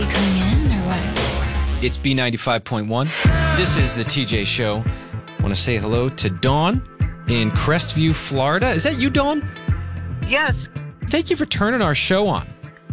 you coming in or what? It's B95.1. This is the TJ Show. I want to say hello to Dawn in Crestview, Florida. Is that you, Dawn? Yes. Thank you for turning our show on.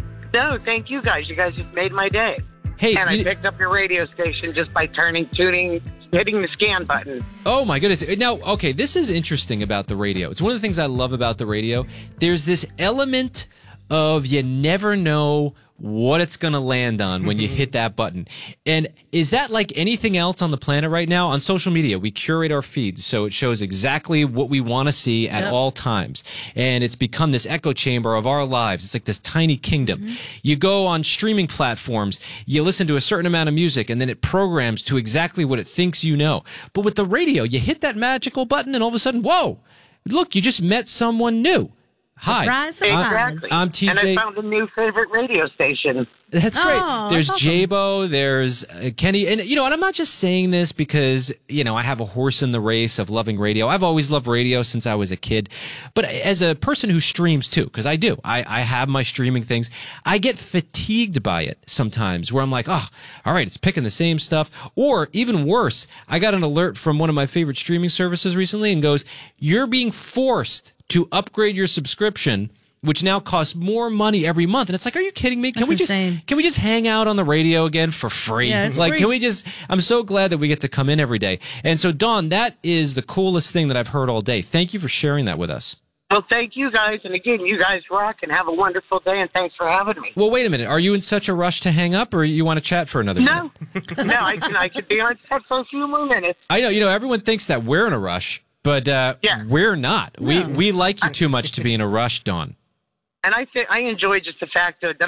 No, thank you guys. You guys just made my day. Hey, and I picked up your radio station just by tuning, hitting the scan button. Oh, my goodness. Now, okay, this is interesting about the radio. It's one of the things I love about the radio. There's this element of you never know what it's going to land on when you hit that button. And is that like anything else on the planet right now? On social media, we curate our feeds so it shows exactly what we want to see at all times. And it's become this echo chamber of our lives. It's like this tiny kingdom. You go on streaming platforms, you listen to a certain amount of music, and then it programs to exactly what it thinks you know. But with the radio, you hit that magical button and all of a sudden, whoa, look, you just met someone new. Hi, surprise, surprise. Exactly. I'm TJ. And I found a new favorite radio station. That's great. Oh, There's that's awesome. Jabo, there's Kenny, and and I'm not just saying this because I have a horse in the race of loving radio. I've always loved radio since I was a kid, but as a person who streams too, because I do, I have my streaming things. I get fatigued by it sometimes, where I'm like, oh, all right, it's picking the same stuff, or even worse, I got an alert from one of my favorite streaming services recently, and goes, "You're being forced to upgrade your subscription," which now costs more money every month. And it's like, are you kidding me? Can That's insane. we just hang out on the radio again for free? Yeah, it's like, free. can we just, I'm so glad that we get to come in every day. And so, Dawn, that is the coolest thing that I've heard all day. Thank you for sharing that with us. Well, thank you guys. And again, you guys rock and have a wonderful day. And thanks for having me. Well, wait a minute. Are you in such a rush to hang up, or you want to chat for another minute? No, I could be on set for a few more minutes. I know, everyone thinks that we're in a rush, but we're not. We like you too much to be in a rush, Dawn. And I think I enjoy just the fact that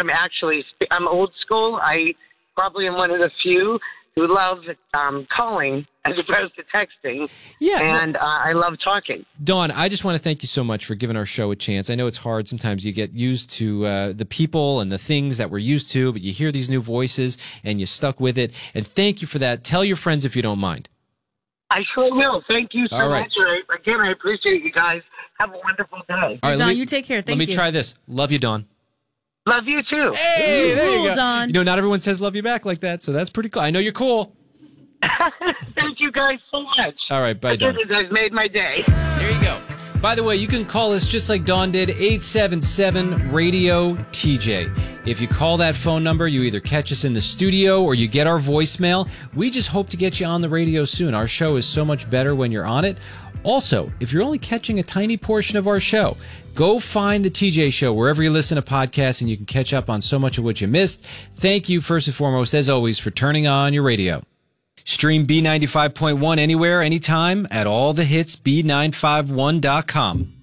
I'm old school. I probably am one of the few who love calling as opposed to texting. Yeah. And I love talking. Dawn, I just want to thank you so much for giving our show a chance. I know it's hard. Sometimes you get used to the people and the things that we're used to, but you hear these new voices and you're stuck with it. And thank you for that. Tell your friends if you don't mind. I sure will. Thank you so All right. much. Again, I appreciate you guys. Have a wonderful day. All right, Dawn, you take care. Thank Let me you. try this. Love you, Dawn. Love you, too. Hey, there you Cool, go. Dawn. Not everyone says love you back like that, so that's pretty cool. I know you're cool. Thank you guys so much. All right, bye, Dawn. You guys made my day. There you go. By the way, you can call us just like Dawn did, 877-RADIO-TJ. If you call that phone number, you either catch us in the studio or you get our voicemail. We just hope to get you on the radio soon. Our show is so much better when you're on it. Also, if you're only catching a tiny portion of our show, go find the TJ Show wherever you listen to podcasts, and you can catch up on so much of what you missed. Thank you, first and foremost, as always, for turning on your radio. Stream B95.1 anywhere, anytime at allthehitsb951.com.